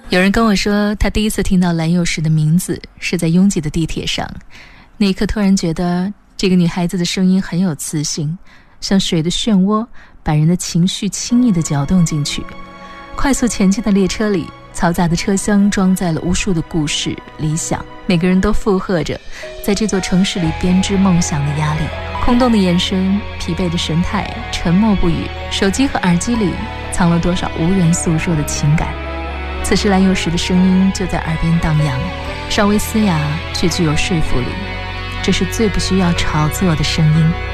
有人跟我说，他第一次听到蓝又时的名字是在拥挤的地铁上，那一刻突然觉得这个女孩子的声音很有磁性，像水的漩涡，把人的情绪轻易地搅动进去。快速前进的列车里，嘈杂的车厢装载了无数的故事、理想，每个人都附和着在这座城市里编织梦想的压力。空洞的眼神，疲惫的神态，沉默不语，手机和耳机里藏了多少无人诉说的情感。此时蓝又时的声音就在耳边荡漾，稍微嘶哑却具有说服力，这是最不需要炒作的声音。